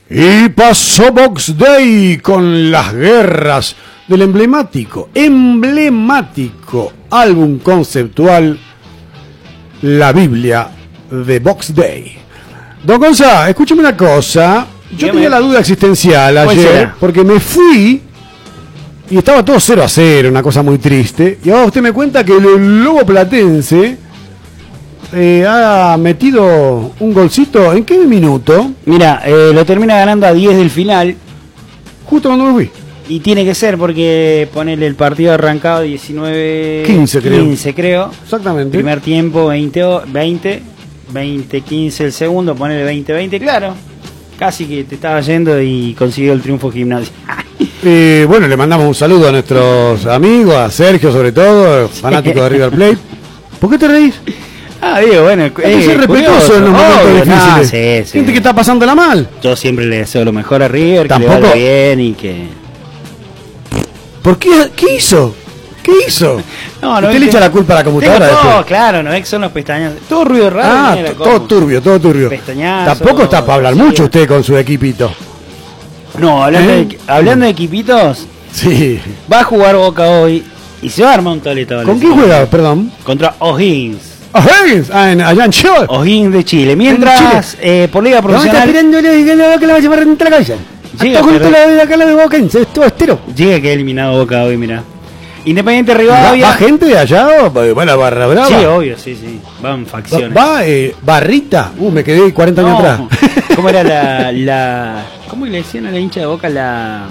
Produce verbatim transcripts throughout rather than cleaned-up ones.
Y pasó Box Day con las guerras del emblemático, emblemático álbum conceptual La Biblia de Box Day. Don Gonzalo, escúcheme una cosa. Yo Dígame. tenía la duda existencial ayer, porque me fui y estaba todo cero a cero, una cosa muy triste. Y ahora usted me cuenta que el Lobo Platense eh, ha metido un golcito. ¿En qué minuto? Mira, eh, lo termina ganando a diez del final. Justo cuando me fui. Y tiene que ser porque ponerle el partido arrancado diecinueve quince creo. quince creo. Exactamente. Primer tiempo veinte, veinte, veinte quince el segundo, ponerle veinte veinte, claro. Casi que te estaba yendo y consiguió el triunfo Gimnasia. Eh, bueno, le mandamos un saludo a nuestros amigos, a Sergio sobre todo, fanático de River Plate. ¿Por qué te reís? Ah, digo, bueno, Hay que ser respetuoso en los momentos obvio, difíciles. no, sí, sí. Gente que está pasándola mal. Yo siempre le deseo lo mejor a River, Tampoco- que le vaya bien y que... ¿Por qué? ¿Qué hizo? ¿Qué hizo? No, ¿Usted no, le es echa que- la culpa a la computadora? Tengo todo, después? claro, no es que son los pestañas. Todo ruido raro. Ah, viene de la to- todo compu. turbio, todo turbio. Pestañazo, Tampoco está para hablar sí. mucho usted con su equipito. No, hablando, ¿Eh? de, hablando de equipitos, Sí. va a jugar Boca hoy y se va a armar un toleto. ¿Con quién juega? Perdón. Contra O'Higgins. Ah, Higgins, ah, en- allá en Chile. O'Higgins de Chile. Mientras, eh, por Liga No, está Profesional, esperando que la vaca la va a llevar entre la cabeza. Llega, Hasta junto pero- la de acá la de Boca, es todo estero. llega que ha eliminado Boca hoy, mira. Independiente ¿Va, Rivadavia. va gente de allá o va va la barra brava? Sí, obvio, sí, sí. Van Va, facciones. va, eh, Barrita. Uh, me quedé cuarenta años No, atrás. ¿cómo era la, la... ¿Cómo le decían a la hincha de Boca? La...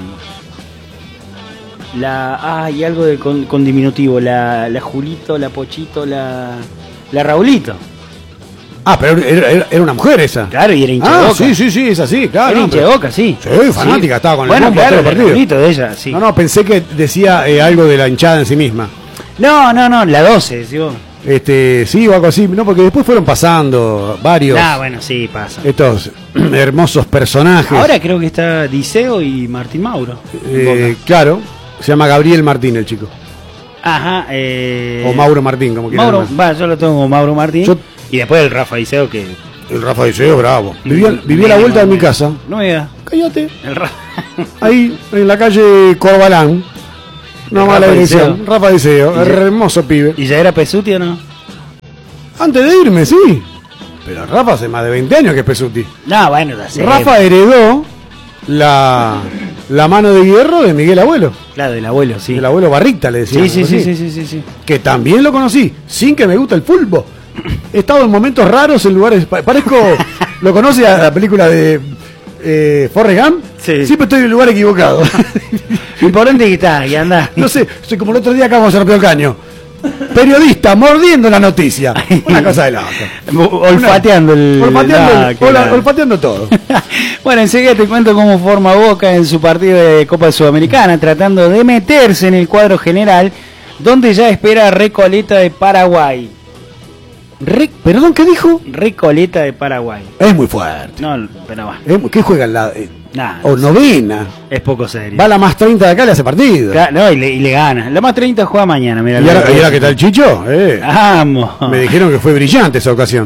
La... Ah, y algo de con, con diminutivo. La, la Julito, la Pochito, la... La Raulito. Ah, pero era, era- era una mujer esa. Claro, y era hincha de Ah, Boca. sí, sí, sí, es así, claro. Era no, hincha de pero- Boca, sí. Sí, fanática, estaba con el bueno, bombo claro, todo el el partido. Raulito de ella, sí. No, no, pensé que decía eh, algo de la hinchada en sí misma. No, no, no, la doce, digo. Este, sí, o algo así, no, porque después fueron pasando varios Ah, bueno, sí, pasa. estos hermosos personajes. Ahora creo que está Diceo y Martín Mauro. Eh, Boca. claro, se llama Gabriel Martín el chico. Ajá, eh... O Mauro Martín, como quieran. Mauro, llamar. va, yo lo tengo como Mauro Martín. Yo- Y después el Rafa Diceo que... El Rafa Diceo, bravo. Vivía, vivía a la vuelta de mi casa. No me digas. Cállate. El Rafa. Ahí, en la calle Corbalán. No El mala Rafa dirección. Diceo. Rafa Diceo, Y ya- hermoso pibe. ¿Y ya era Pesuti o no? Antes de irme, sí. Pero Rafa hace más de veinte años que es Pesuti. No, bueno, la sé. Rafa heredó la, la mano de hierro de Miguel Abuelo. Claro, del abuelo, sí. El abuelo Barrita le decía. Sí, sí, sí, sí, sí, sí, sí. Que también lo conocí, sin que me guste el fútbol. He estado en momentos raros en lugares. pa- Parezco. ¿Lo conoce a la película de eh, Forrest Gump? Sí. Siempre estoy en el lugar equivocado. Importante que está, y anda. No sé, soy como el otro día acá con Sergio Caño. Periodista mordiendo la noticia. Una cosa de la otra. Olfateando el... Olfateando, Ah, el- qué ola- grande. olfateando todo. Bueno, enseguida te cuento cómo forma Boca en su partido de Copa Sudamericana, tratando de meterse en el cuadro general, donde ya espera Recoleta de Paraguay. Re- ¿Perdón, qué dijo? Recoleta de Paraguay. Es muy fuerte. No, pero va. Es muy- ¿Qué juega en la eh, Nah, o novena? es poco serio. Va a la más treinta de acá, le hace partido. Ca- No, y le, y le gana. La más treinta juega mañana, mira. ¿Y ahora, y ahora qué tal Chicho? Eh, Vamos. me dijeron que fue brillante esa ocasión.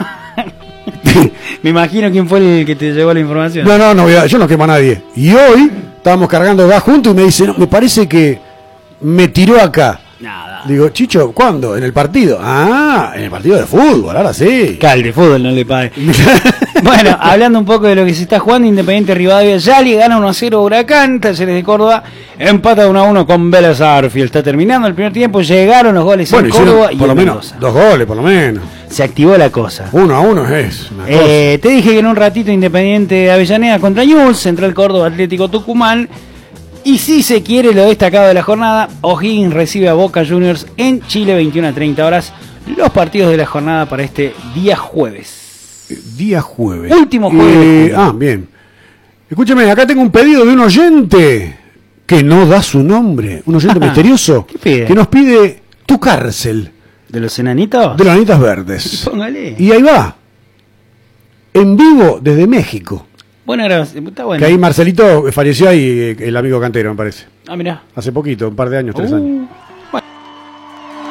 Me imagino quién fue el que te llevó la información. No, no, no voy a- yo no quemo a nadie. Y hoy estábamos cargando gas juntos y me dice, no, me parece que me tiró acá. Nada. Digo, Chicho, ¿cuándo? ¿En el partido? Ah, en el partido de fútbol, ahora sí. Cal de fútbol no le pague. Bueno, hablando un poco de lo que se está jugando, Independiente Rivadavia ya le gana uno a cero a Huracán, Talleres de Córdoba empata uno a uno con Vélez Arfield. Está terminando el primer tiempo, llegaron los goles Bueno, en hicieron Córdoba y por lo en menos Mendoza. dos goles, por lo menos. Se activó la cosa. Uno a uno es una cosa. Eh, te dije que en un ratito Independiente de Avellaneda contra Newell's, Central Córdoba, Atlético Tucumán. Y si se quiere lo destacado de la jornada, O'Higgins recibe a Boca Juniors en Chile, veintiuna a treinta horas. Los partidos de la jornada para este día jueves. Día jueves. Último jueves de Eh, julio. ah, bien. Escúchame, acá tengo un pedido de un oyente que no da su nombre. Un oyente misterioso ¿Qué pide? que nos pide Tu cárcel ¿De los enanitos? de los Anitas Verdes. Póngale. Y ahí va. En vivo desde México. Bueno, era, está bueno. Que ahí Marcelito falleció ahí, eh, el amigo cantero, me parece. Ah, mirá. Hace poquito, un par de años, tres Uh. años.